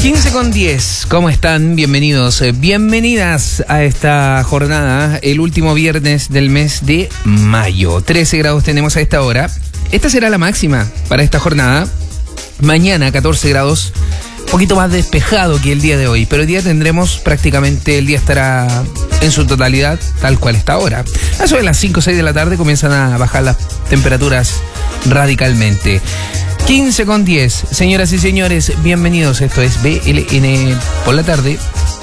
15:10, ¿cómo están? Bienvenidos, bienvenidas a esta jornada, el último viernes del mes de mayo. 13 grados tenemos a esta hora. Esta será la máxima para esta jornada. Mañana 14 grados, un poquito más despejado que el día de hoy, pero hoy día tendremos prácticamente, el día estará en su totalidad tal cual está ahora. A eso de las 5 o 6 de la tarde comienzan a bajar las temperaturas radicalmente. 15:10, señoras y señores, bienvenidos. Esto es BLN por la tarde.